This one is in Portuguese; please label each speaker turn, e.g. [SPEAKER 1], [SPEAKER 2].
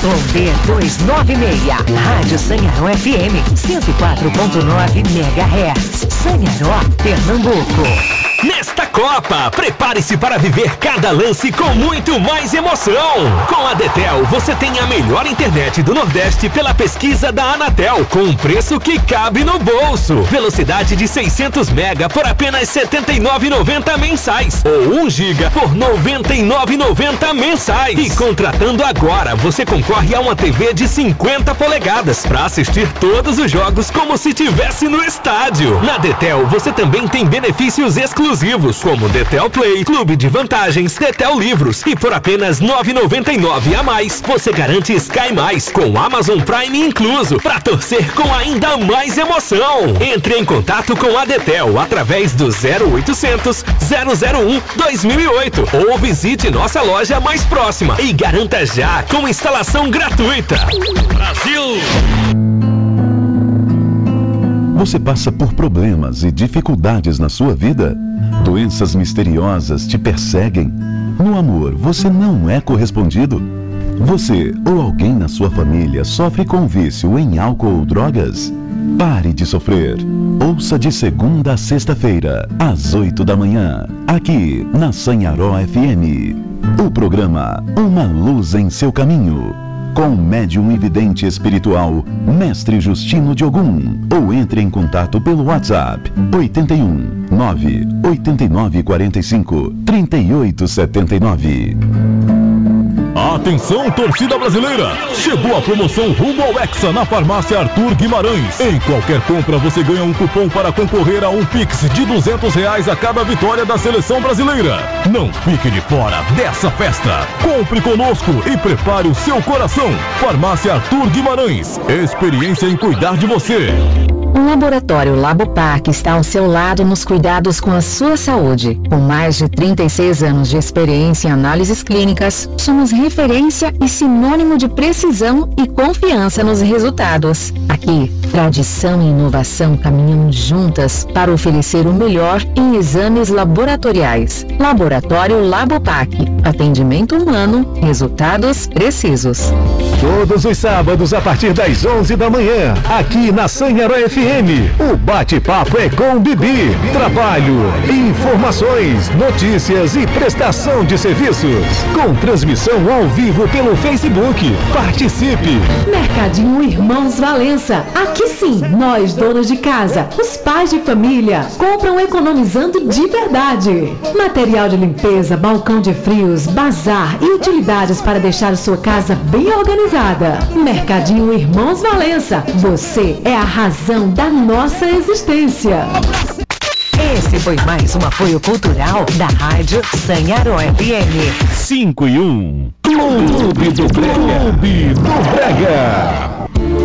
[SPEAKER 1] YD296. Rádio Sanharó FM 104.9 MHz. Sanharó, Pernambuco.
[SPEAKER 2] Nesta Copa, prepare-se para viver cada lance com muito mais emoção. Com a Detel, você tem a melhor internet do Nordeste pela pesquisa da Anatel, com um preço que cabe no bolso. Velocidade de 600 mega por apenas R$ 79,90 mensais, ou 1 giga por R$ 99,90 mensais. E contratando agora, você concorre a uma TV de 50 polegadas para assistir todos os jogos como se estivesse no estádio. Na Detel, você também tem benefícios exclusivos, como Detel Play, Clube de Vantagens, Detel Livros, e por apenas R$ 9,99 a mais, você garante Sky Mais, com Amazon Prime incluso, para torcer com ainda mais emoção. Entre em contato com a Detel através do 0800 001 2008 ou visite nossa loja mais próxima e garanta já com instalação gratuita. Brasil!
[SPEAKER 3] Você passa por problemas e dificuldades na sua vida? Doenças misteriosas te perseguem? No amor, você não é correspondido? Você ou alguém na sua família sofre com vício em álcool ou drogas? Pare de sofrer. Ouça de segunda a sexta-feira, às 8 da manhã, aqui na Sanharó FM. O programa Uma Luz em Seu Caminho, com o médium e vidente espiritual Mestre Justino de Ogum, ou entre em contato pelo WhatsApp 81 989 45 3879.
[SPEAKER 4] Atenção, torcida brasileira! Chegou a promoção Rumo ao Hexa na farmácia Arthur Guimarães. Em qualquer compra você ganha um cupom para concorrer a um Pix de R$200 a cada vitória da seleção brasileira. Não fique de fora dessa festa. Compre conosco e prepare o seu coração. Farmácia Arthur Guimarães. Experiência em cuidar de você.
[SPEAKER 1] O Laboratório Labopac está ao seu lado nos cuidados com a sua saúde. Com mais de 36 anos de experiência em análises clínicas, somos referência e sinônimo de precisão e confiança nos resultados. Aqui, tradição e inovação caminham juntas para oferecer o melhor em exames laboratoriais. Laboratório Labopac. Atendimento humano, resultados precisos.
[SPEAKER 5] Todos os sábados a partir das 11 da manhã, aqui na Sanharó FM, o bate-papo é com Bibi. Trabalho, informações, notícias e prestação de serviços. Com transmissão ao vivo pelo Facebook. Participe!
[SPEAKER 6] Mercadinho Irmãos Valença. Aqui sim, nós donos de casa, os pais de família, compram economizando de verdade. Material de limpeza, balcão de frios, bazar e utilidades para deixar a sua casa bem organizada. Mercadinho Irmãos Valença. Você é a razão da nossa existência.
[SPEAKER 1] Esse foi mais um apoio cultural da Rádio Sanharó FM
[SPEAKER 3] 5 e 1.
[SPEAKER 5] Clube do Brega.